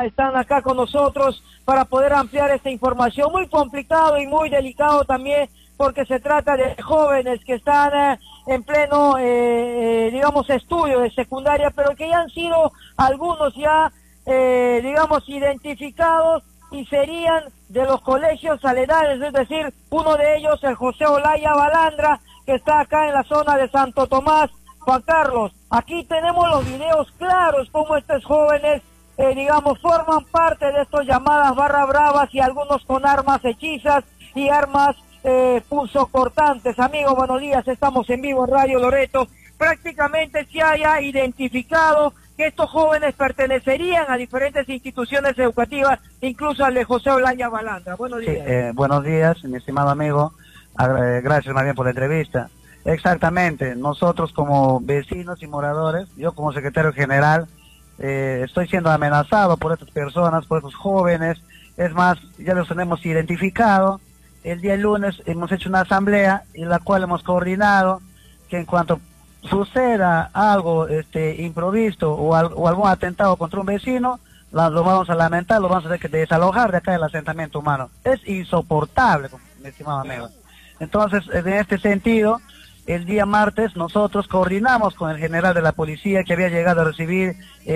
están acá con nosotros para poder ampliar esta información. Muy complicado y muy delicado también, porque se trata de jóvenes que están en pleno, digamos, estudio de secundaria, pero que ya han sido algunos ya, digamos, identificados y serían de los colegios aledaños, es decir, uno de ellos, el José Olaya Balandra, que está acá en la zona de Santo Tomás. Juan Carlos, aquí tenemos los videos claros cómo estos jóvenes, digamos, forman parte de estas llamadas barra bravas y algunos con armas hechizas y armas punzocortantes. Amigos, buenos días, estamos en vivo en Radio Loreto. Prácticamente se haya identificado que estos jóvenes pertenecerían a diferentes instituciones educativas, incluso al de José Olaya Balandra. Buenos días. Sí, buenos días, mi estimado amigo. Gracias más bien por la entrevista. Exactamente, nosotros como vecinos y moradores, yo como secretario general, estoy siendo amenazado por estas personas, por estos jóvenes. Es más, ya los tenemos identificado. El día lunes hemos hecho una asamblea en la cual hemos coordinado que en cuanto suceda algo improvisto o algún atentado contra un vecino, lo vamos a lamentar, lo vamos a tener que desalojar de acá del asentamiento humano. Es insoportable, mi estimado amigo. Entonces, en este sentido, el día martes nosotros coordinamos con el general de la policía que había llegado a recibir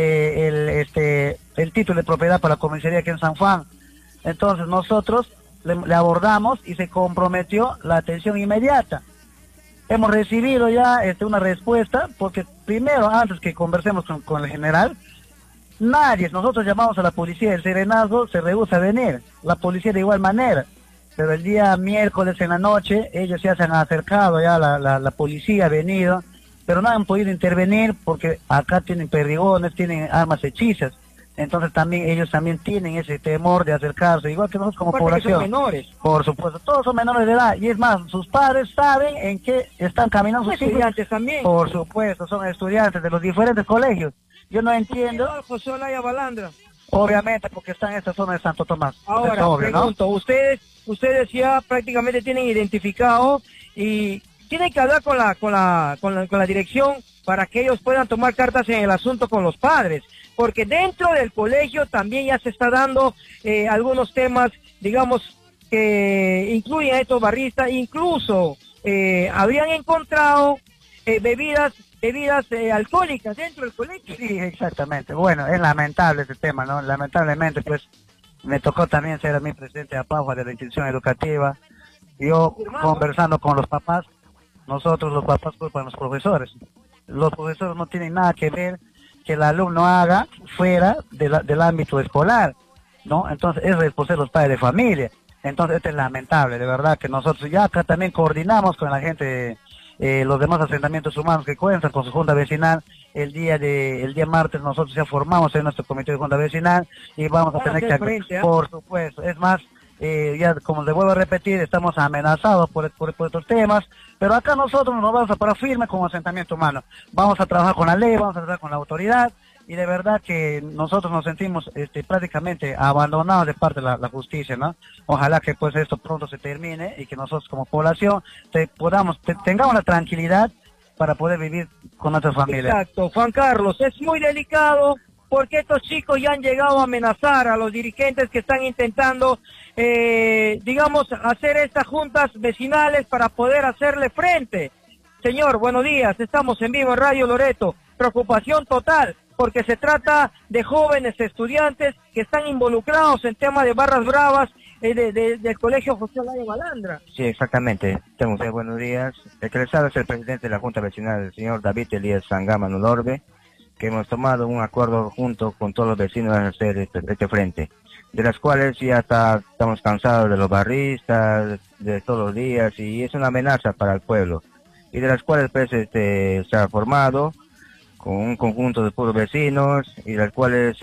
el título de propiedad para la comisaría aquí en San Juan. Entonces nosotros le abordamos y se comprometió la atención inmediata. Hemos recibido ya una respuesta, porque primero, antes que conversemos con el general, nosotros llamamos a la policía, el serenazgo se rehúsa a venir, la policía de igual manera. Pero el día miércoles en la noche, ellos ya se han acercado, ya la policía ha venido, pero no han podido intervenir porque acá tienen perdigones, tienen armas hechizas. Entonces ellos también tienen ese temor de acercarse, igual que nosotros como población. Son menores. Por supuesto, todos son menores de edad. Y es más, sus padres saben en qué están caminando sus hijos. Estudiantes también. Por supuesto, son estudiantes de los diferentes colegios. Yo no entiendo. José Olaya Balandra. Obviamente, porque están en esta zona de Santo Tomás. Ahora, obvio, pregunto, ¿no? Ustedes ya prácticamente tienen identificado y tienen que hablar con la dirección para que ellos puedan tomar cartas en el asunto con los padres, porque dentro del colegio también ya se está dando algunos temas, digamos, que incluyen a estos barristas. Incluso habrían encontrado bebidas alcohólicas dentro del colegio. Sí, exactamente. Bueno, es lamentable este tema, ¿no? Lamentablemente, pues, me tocó también ser a mí presidente de APAUJA de la institución educativa. Yo, conversando con los papás, nosotros los papás culpan a los profesores. Los profesores no tienen nada que ver que el alumno haga fuera del ámbito escolar, ¿no? Entonces, es responsabilidad de los padres de familia. Entonces, esto es lamentable, de verdad, que nosotros ya acá también coordinamos con la gente, los demás asentamientos humanos que cuentan con su junta vecinal. El día martes nosotros ya formamos en nuestro comité de junta vecinal y vamos a tener que, por supuesto, es más, ya como les vuelvo a repetir, estamos amenazados por estos temas, pero acá nosotros nos vamos a parar firme como asentamiento humano. Vamos a trabajar con la ley, vamos a trabajar con la autoridad, y de verdad que nosotros nos sentimos prácticamente abandonados de parte de la justicia, ¿no? Ojalá que pues esto pronto se termine y que nosotros como población tengamos la tranquilidad para poder vivir con nuestras familias. Exacto, Juan Carlos, es muy delicado porque estos chicos ya han llegado a amenazar a los dirigentes que están intentando, digamos, hacer estas juntas vecinales para poder hacerle frente. Señor, buenos días, estamos en vivo en Radio Loreto. Preocupación total, porque se trata de jóvenes estudiantes que están involucrados en temas de barras bravas del Colegio José Olaya Balandra. Sí, exactamente. Buenos días. El que les habla es el presidente de la Junta Vecinal, el señor David Elías Sangama Nulorbe, que hemos tomado un acuerdo junto con todos los vecinos de hacer este frente, de las cuales ya estamos cansados de los barristas, de todos los días, y es una amenaza para el pueblo, y de las cuales pues se ha formado con un conjunto de puros vecinos, y de las cuales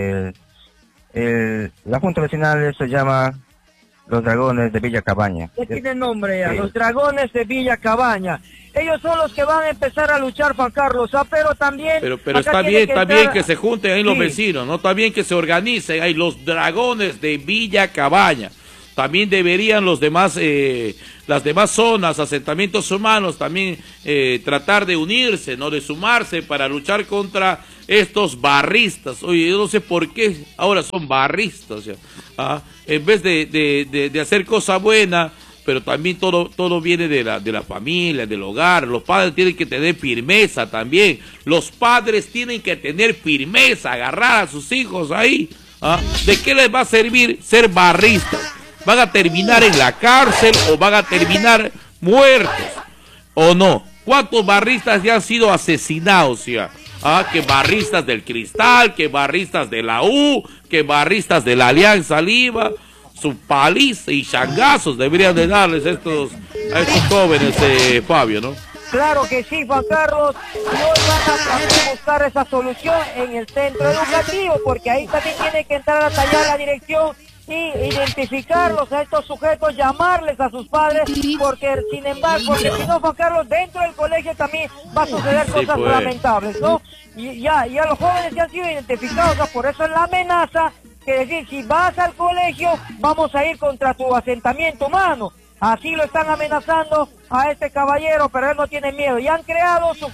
la Junta Vecinal se llama Los Dragones de Villa Cabaña. Ya tiene nombre ya, sí. Los Dragones de Villa Cabaña. Ellos son los que van a empezar a luchar, Juan Carlos, pero también... Pero está bien que se junten ahí los vecinos, ¿no? Está bien que se organicen ahí los Dragones de Villa Cabaña. También deberían las demás zonas, asentamientos humanos, también tratar de unirse, ¿no? De sumarse para luchar contra estos barristas. Oye, yo no sé por qué ahora son barristas, ya. En vez de hacer cosa buena, pero también todo viene de la familia, del hogar. Los padres tienen que tener firmeza también. Los padres tienen que tener firmeza, agarrar a sus hijos ahí. ¿De qué les va a servir ser barristas? ¿Van a terminar en la cárcel o van a terminar muertos? ¿O no? ¿Cuántos barristas ya han sido asesinados ya? Que barristas del Cristal, que barristas de la U, que barristas de la Alianza Lima. Su paliza y changazos deberían de darles a estos jóvenes, Fabio, ¿no? Claro que sí, Juan Carlos, y hoy van a buscar esa solución en el centro educativo, porque ahí también tiene que entrar a tallar la dirección y identificarlos a estos sujetos, llamarles a sus padres, porque sin embargo, porque si no, Juan Carlos, dentro del colegio también va a suceder cosas lamentables, ¿no? Y ya los jóvenes ya han sido identificados, ¿no? Por eso es la amenaza, que decir, si vas al colegio, vamos a ir contra tu asentamiento humano. Así lo están amenazando a este caballero, pero él no tiene miedo. Y han creado su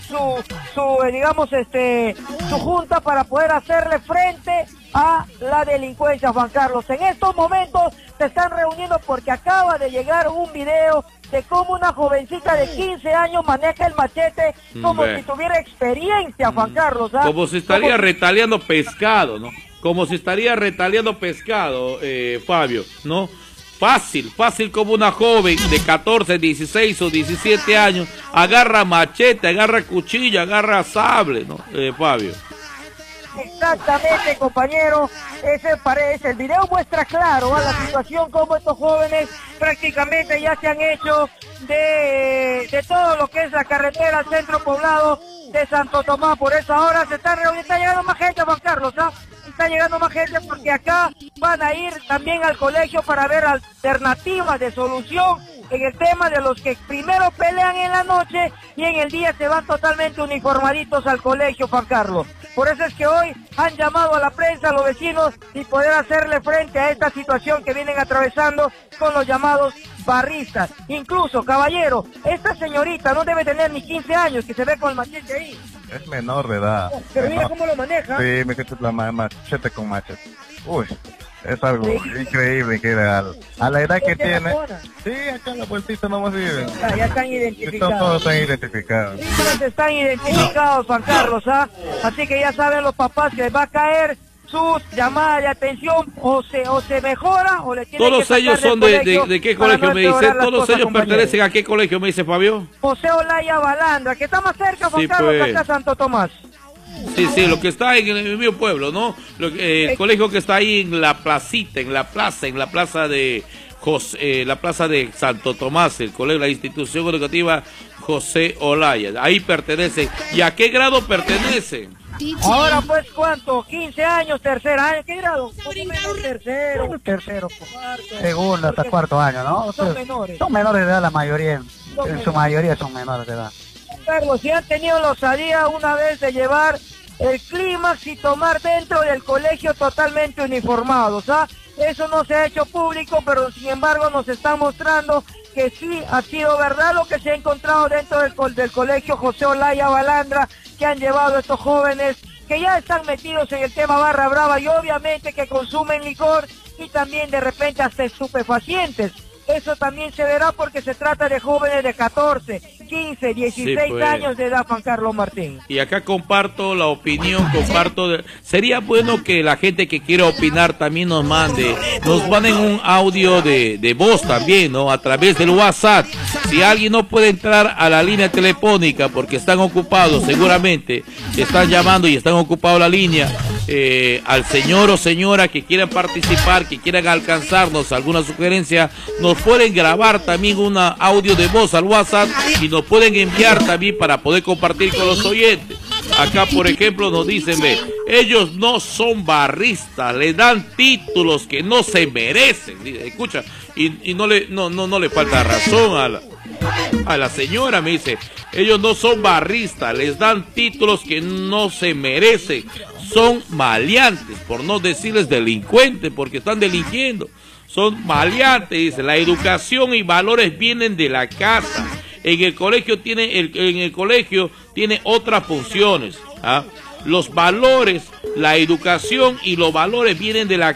junta para poder hacerle frente a la delincuencia, Juan Carlos. En estos momentos se están reuniendo porque acaba de llegar un video de cómo una jovencita de 15 años maneja el machete como si tuviera experiencia, Juan Carlos. Como si estaría retaliando pescado, ¿no? Como si estaría retaliando pescado, Fabio, ¿no? Fácil como una joven de 14, 16 o 17 años agarra machete, agarra cuchilla, agarra sable, ¿no, Fabio? Exactamente, compañero, el video muestra claro la situación, como estos jóvenes prácticamente ya se han hecho de todo lo que es la carretera al centro poblado de Santo Tomás. Por eso ahora se está reuniendo, está llegando más gente, Juan Carlos, ¿no? Está llegando más gente porque acá van a ir también al colegio para ver alternativas de solución en el tema de los que primero pelean en la noche y en el día se van totalmente uniformaditos al colegio, Juan Carlos. Por eso es que hoy han llamado a la prensa, a los vecinos, y poder hacerle frente a esta situación que vienen atravesando con los llamados barristas. Incluso, caballero, esta señorita no debe tener ni 15 años, que se ve con el machete ahí. Es menor de edad. Pero mira cómo lo maneja. Sí, me quito la machete con machete. Uy, es algo increíble que a la edad que tiene. Sí, acá en la vueltita no más viven. Ya están identificados. Todos están identificados. Todos están identificados, Juan Carlos, Así que ya saben los papás que les va a caer sus llamadas de atención, o se mejora o le tienen todos que sacar ellos son de qué colegio, me dice. Todos ellos pertenecen a qué colegio, me dice Fabio. José Olaya Balandra, que está más cerca, Juan Carlos, pues. acá Santo Tomás. Sí, lo que está en el mismo pueblo, ¿no? El colegio que está ahí en la placita, en la plaza de la plaza de Santo Tomás, el colegio, la institución educativa José Olaya. Ahí pertenece. ¿Y a qué grado pertenece? Ahora pues, ¿cuánto? 15 años, tercer año, ¿qué grado? Tercero, segundo hasta cuarto año, ¿no? Son menores. Son menores de edad la mayoría, en su mayoría son menores de edad. Carlos, si han tenido la osadía una vez de llevar el clímax y tomar dentro del colegio totalmente uniformados, Eso no se ha hecho público, pero sin embargo nos están mostrando que sí ha sido verdad lo que se ha encontrado dentro del colegio José Olaya Balandra, que han llevado estos jóvenes que ya están metidos en el tema barra brava y obviamente que consumen licor y también de repente hasta estupefacientes. Eso también se verá porque se trata de jóvenes de 14, 15, 16 años de edad, Juan Carlos Martín. Y acá comparto la opinión, sería bueno que la gente que quiera opinar también nos manden un audio de voz también, ¿no? A través del WhatsApp. Si alguien no puede entrar a la línea telefónica porque están ocupados, seguramente están llamando y están ocupados la línea, al señor o señora que quieran participar, que quieran alcanzarnos alguna sugerencia, nos pueden grabar también un audio de voz al WhatsApp y nos pueden enviar también para poder compartir con los oyentes. Acá, por ejemplo, nos dicen, ellos no son barristas, le dan títulos que no se merecen. Escucha, y no le falta razón a la señora, me dice, ellos no son barristas, les dan títulos que no se merecen, son maleantes, por no decirles delincuentes, porque están delinquiendo, son maleantes, dice, la educación y valores vienen de la casa, en el colegio tiene otras funciones, los valores, la educación y los valores vienen de la